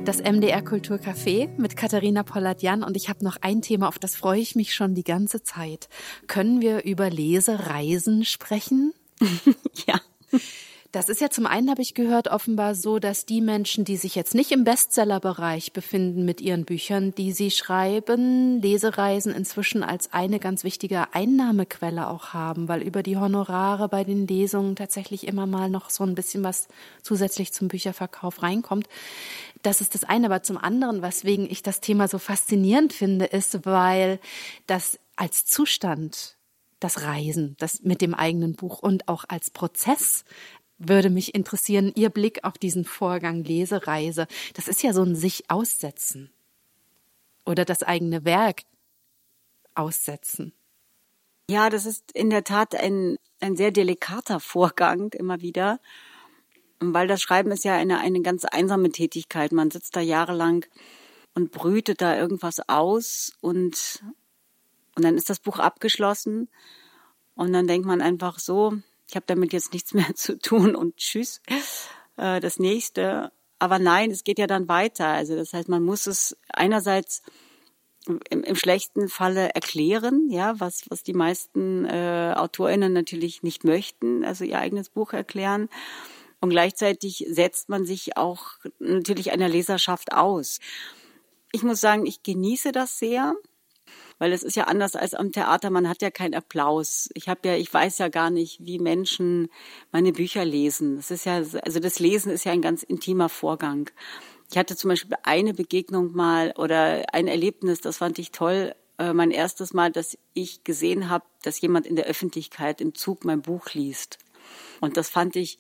Das MDR Kulturcafé mit Katharina Pollert-Jahn und ich habe noch ein Thema, auf das freue ich mich schon die ganze Zeit. Können wir über Lesereisen sprechen? Ja. Das ist ja zum einen, habe ich gehört, offenbar so, dass die Menschen, die sich jetzt nicht im Bestsellerbereich befinden mit ihren Büchern, die sie schreiben, Lesereisen inzwischen als eine ganz wichtige Einnahmequelle auch haben, weil über die Honorare bei den Lesungen tatsächlich immer mal noch so ein bisschen was zusätzlich zum Bücherverkauf reinkommt. Das ist das eine, aber zum anderen, weswegen ich das Thema so faszinierend finde, ist, weil das als Zustand, das Reisen, das mit dem eigenen Buch und auch als Prozess würde mich interessieren, Ihr Blick auf diesen Vorgang Lesereise. Das ist ja so ein sich aussetzen oder das eigene Werk aussetzen. Ja, das ist in der Tat ein sehr delikater Vorgang immer wieder, weil das Schreiben ist ja eine ganz einsame Tätigkeit. Man sitzt da jahrelang und brütet da irgendwas aus und dann ist das Buch abgeschlossen und dann denkt man einfach so, ich habe damit jetzt nichts mehr zu tun und tschüss, das nächste. Aber nein, es geht ja dann weiter. Also das heißt, man muss es einerseits im schlechten Falle erklären, ja, was die meisten AutorInnen natürlich nicht möchten, also ihr eigenes Buch erklären. Und gleichzeitig setzt man sich auch natürlich einer Leserschaft aus. Ich muss sagen, ich genieße das sehr. Weil es ist ja anders als am Theater, man hat ja keinen Applaus. Ich weiß ja gar nicht, wie Menschen meine Bücher lesen. Das Lesen ist ja ein ganz intimer Vorgang. Ich hatte zum Beispiel eine Begegnung mal oder ein Erlebnis, das fand ich toll. Mein erstes Mal, dass ich gesehen habe, dass jemand in der Öffentlichkeit im Zug mein Buch liest. Und das fand ich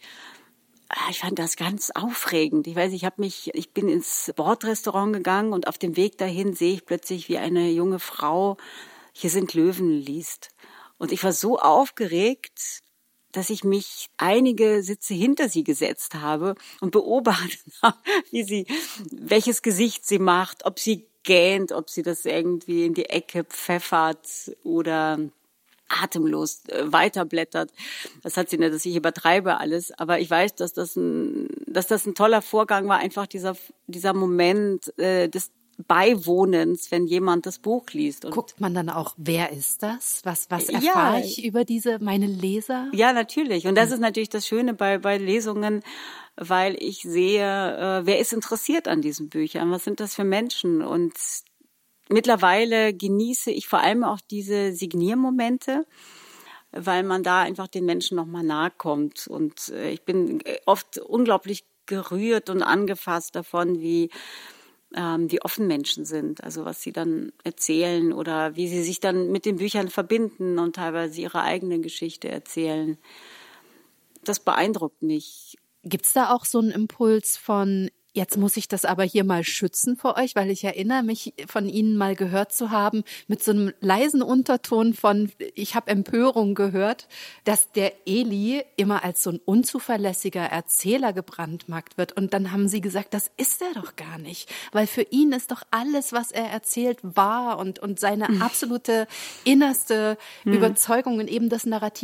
das ganz aufregend. Ich weiß, ich bin ins Bordrestaurant gegangen und auf dem Weg dahin sehe ich plötzlich, wie eine junge Frau Hier sind Löwen liest. Und ich war so aufgeregt, dass ich mich einige Sitze hinter sie gesetzt habe und beobachtet habe, welches Gesicht sie macht, ob sie gähnt, ob sie das irgendwie in die Ecke pfeffert oder atemlos weiterblättert. Das hat sie nicht, dass ich übertreibe alles, aber ich weiß, dass das ein toller Vorgang war, einfach dieser Moment des Beiwohnens, wenn jemand das Buch liest. Und guckt man dann auch, wer ist das? Was erfahre ich über meine Leser? Ja, natürlich. Und das ist natürlich das Schöne bei Lesungen, weil ich sehe, wer ist interessiert an diesen Büchern? Was sind das für Menschen? Und mittlerweile genieße ich vor allem auch diese Signiermomente, weil man da einfach den Menschen nochmal nahe kommt. Und ich bin oft unglaublich gerührt und angefasst davon, wie offen Menschen sind. Also was sie dann erzählen oder wie sie sich dann mit den Büchern verbinden und teilweise ihre eigene Geschichte erzählen. Das beeindruckt mich. Gibt's da auch so einen Impuls von, jetzt muss ich das aber hier mal schützen vor euch, weil ich erinnere mich, von Ihnen mal gehört zu haben, mit so einem leisen Unterton von, ich habe Empörung gehört, dass der Eli immer als so ein unzuverlässiger Erzähler gebrandmarkt wird. Und dann haben Sie gesagt, das ist er doch gar nicht, weil für ihn ist doch alles, was er erzählt, wahr und seine absolute innerste Überzeugung und eben das Narrativ